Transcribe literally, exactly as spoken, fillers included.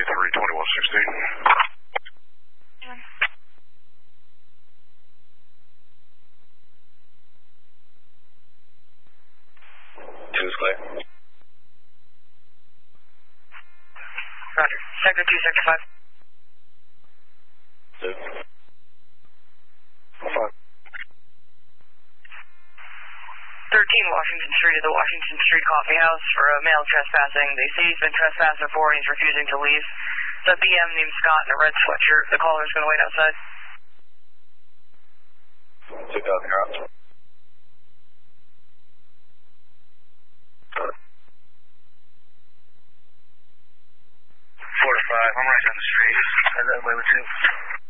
ninety-three, twenty-one sixteen. Two is clear. Roger. Sector two, sector five. Two. Five. thirteen Washington Street at the Washington Street Coffee House for a male trespassing. They say he's been trespassing before and he's refusing to leave. It's a B M named Scott in a red sweatshirt. The caller's going to wait outside. Two thousand, you're up. Four to five. I'm right down the street. Head that way with two.